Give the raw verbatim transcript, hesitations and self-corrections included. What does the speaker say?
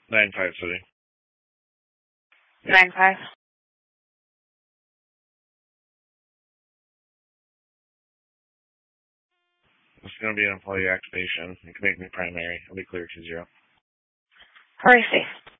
Nine five city. Nine five. It's going to be an employee activation. You can make me primary. I'll be clear two zero. Hurry safe.